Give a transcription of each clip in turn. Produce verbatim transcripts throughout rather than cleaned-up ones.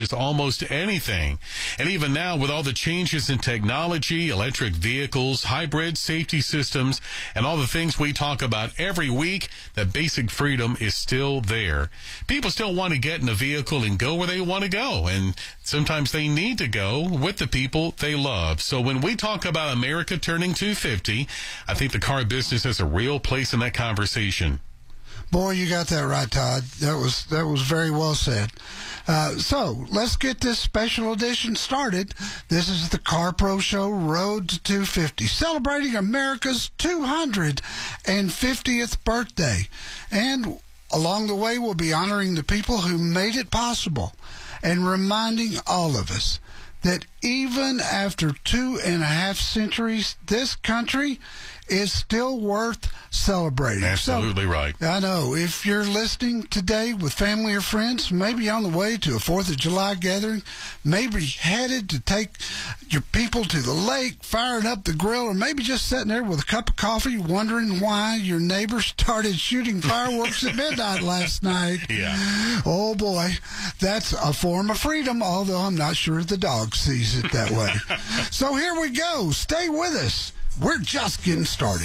purchase almost anything. And even now, with all the changes in technology, electric vehicles, hybrid safety systems, and all the things we talk about every week, that basic freedom is still there. People still want to get in a vehicle and go where they want to go. And sometimes they need to go with the people they love. So when we talk about America turning two fifty, I think the car business has a real place in that conversation. Boy, you got that right, Todd. That was that was very well said. Uh, so let's get this special edition started. This is the CarPro Show Road to two fifty, celebrating America's two hundred fiftieth birthday. And along the way, we'll be honoring the people who made it possible and reminding all of us that even after two and a half centuries, this country is still worth celebrating. Absolutely so, right. I know. If you're listening today with family or friends, maybe on the way to a fourth of July gathering, maybe headed to take your people to the lake, firing up the grill, or maybe just sitting there with a cup of coffee wondering why your neighbor started shooting fireworks at midnight last night. Yeah. Oh, boy. That's a form of freedom, although I'm not sure the dog sees it that way. So here we go. Stay with us. We're just getting started.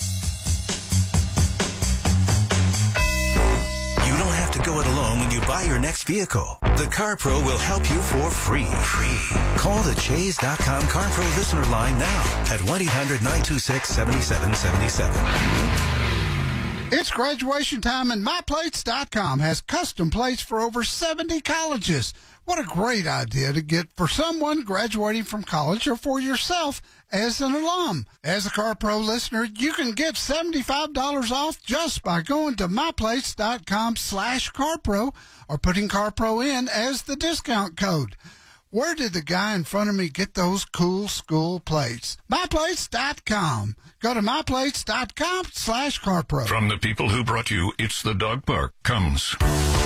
You don't have to go it alone when you buy your next vehicle. The CarPro will help you for free. Free. Call the Chase dot com CarPro listener line now at one eight hundred nine two six seven seven seven seven. It's graduation time, and my plates dot com has custom plates for over seventy colleges. What a great idea to get for someone graduating from college or for yourself as an alum. As a CarPro listener, you can get seventy-five dollars off just by going to my plates dot com slash CarPro or putting CarPro in as the discount code. Where did the guy in front of me get those cool school plates? my plates dot com. Go to my plates dot com slash CarPro. From the people who brought you It's the Dog Park comes